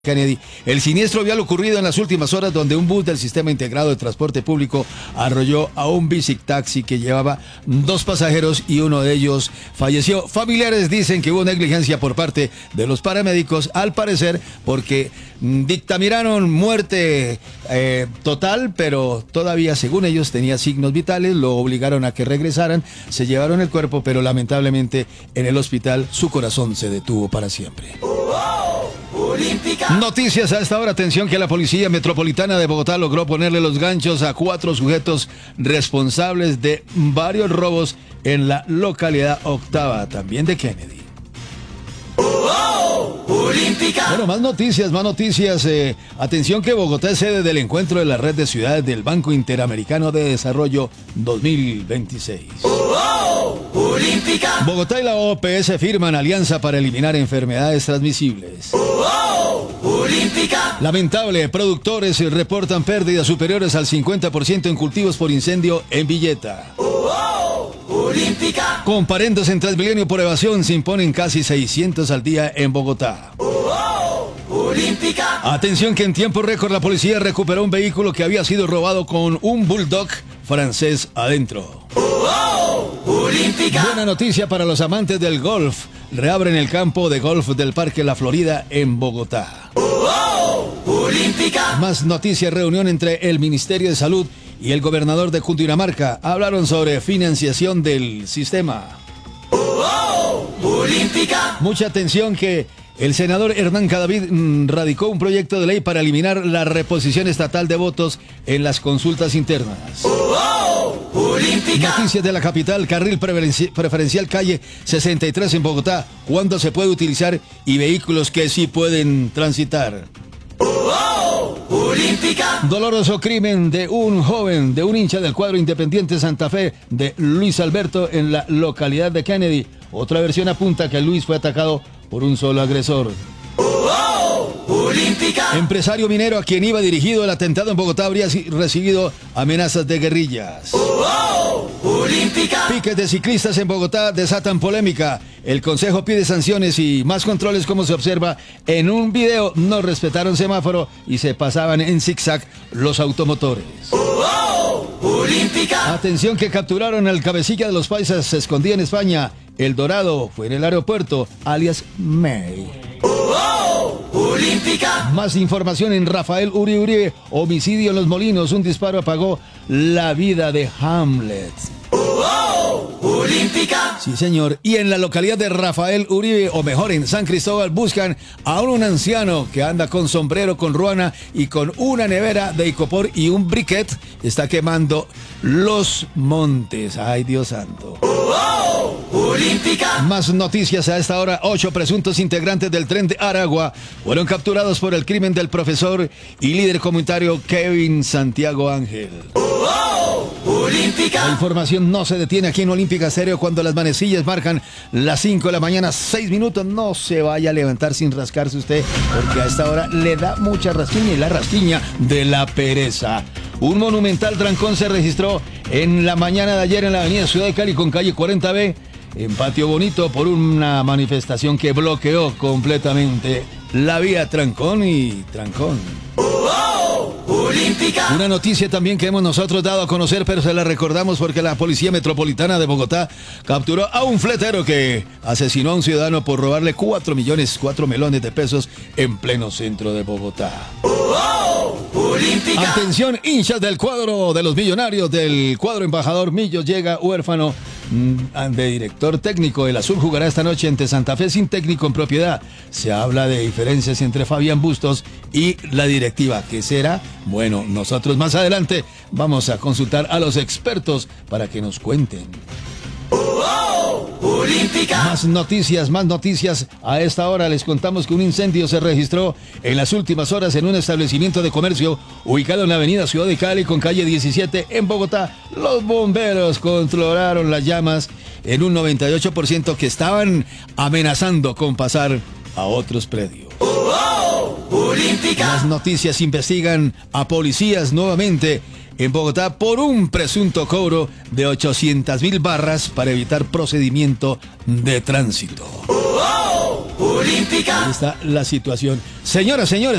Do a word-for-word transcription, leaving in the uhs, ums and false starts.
Kennedy. El siniestro vial ocurrido en las últimas horas donde un bus del Sistema Integrado de Transporte Público arrolló a un bicitaxi que llevaba dos pasajeros y uno de ellos falleció. Familiares dicen que hubo negligencia por parte de los paramédicos, al parecer porque dictaminaron muerte eh, total, pero todavía, según ellos, tenía signos vitales, lo obligaron a que regresaran, se llevaron el cuerpo, pero lamentablemente en el hospital su corazón se detuvo para siempre. Noticias a esta hora. Atención que la Policía Metropolitana de Bogotá logró ponerle los ganchos a cuatro sujetos responsables de varios robos en la localidad octava, también de Kennedy. Bueno, más noticias, más noticias. Eh, atención que Bogotá es sede del encuentro de la red de ciudades del Banco Interamericano de Desarrollo dos mil veintiséis. Bogotá y la O P S firman alianza para eliminar enfermedades transmisibles. Lamentable, productores reportan pérdidas superiores al cincuenta por ciento en cultivos por incendio en Villeta. Comparendos en Transmilenio por evasión se imponen casi seiscientos al día en Bogotá. Atención que en tiempo récord la policía recuperó un vehículo que había sido robado con un bulldog francés adentro. Buena noticia para los amantes del golf. Reabren el campo de golf del Parque La Florida en Bogotá. Más noticias. Reunión entre el Ministerio de Salud y el gobernador de Cundinamarca. Hablaron sobre financiación del sistema. Mucha atención que el senador Hernán Cadavid mmm, radicó un proyecto de ley para eliminar la reposición estatal de votos en las consultas internas. Noticias de la capital. Carril preferenci- preferencial calle sesenta y tres en Bogotá. ¿Cuándo se puede utilizar? Y vehículos que sí pueden transitar. Doloroso crimen de un joven, de un hincha del cuadro Independiente Santa Fe, de Luis Alberto, en la localidad de Kennedy. Otra versión apunta que Luis fue atacado por un solo agresor. Empresario minero a quien iba dirigido el atentado en Bogotá habría recibido amenazas de guerrillas. Piques de ciclistas en Bogotá desatan polémica. El Consejo pide sanciones y más controles, como se observa en un video. No respetaron semáforo y se pasaban en zigzag los automotores. Atención que capturaron al cabecilla de los paisas, se escondía en España. El Dorado fue en el aeropuerto, alias May. Más información en Rafael Uribe Uribe, homicidio en Los Molinos, un disparo apagó la vida de Hamlet. Sí, señor. Y en la localidad de Rafael Uribe, o mejor en San Cristóbal, buscan a un anciano que anda con sombrero, con ruana y con una nevera de icopor y un briquet. Está quemando los montes. Ay, Dios santo. Más noticias a esta hora. Ocho presuntos integrantes del Tren de Aragua fueron capturados por el crimen del profesor y líder comunitario Kevin Santiago Ángel. La información no se detiene aquí en Olímpica Estéreo cuando las manecillas marcan las cinco de la mañana, seis minutos. No se vaya a levantar sin rascarse usted, porque a esta hora le da mucha rasquiña, y la rasquiña de la pereza. Un monumental trancón se registró en la mañana de ayer en la avenida Ciudad de Cali con calle cuarenta B, en Patio Bonito, por una manifestación que bloqueó completamente la vía. Trancón y trancón. Una noticia también que hemos nosotros dado a conocer, pero se la recordamos porque la Policía Metropolitana de Bogotá capturó a un fletero que asesinó a un ciudadano por robarle cuatro millones, cuatro melones de pesos en pleno centro de Bogotá. Atención, hinchas del cuadro de los Millonarios, del cuadro embajador Millo, llega huérfano de director técnico. El azul jugará esta noche ante Santa Fe sin técnico en propiedad. Se habla de diferencias entre Fabián Bustos y la directiva. ¿Qué será? Bueno, nosotros más adelante vamos a consultar a los expertos para que nos cuenten. Más noticias, más noticias. A esta hora les contamos que un incendio se registró en las últimas horas en un establecimiento de comercio ubicado en la avenida Ciudad de Cali con calle diecisiete en Bogotá. Los bomberos controlaron las llamas en un noventa y ocho por ciento que estaban amenazando con pasar a otros predios. Las noticias. Investigan a policías nuevamente en Bogotá por un presunto cobro de ochocientas mil barras para evitar procedimiento de tránsito. Ahí está la situación. Señoras, señores.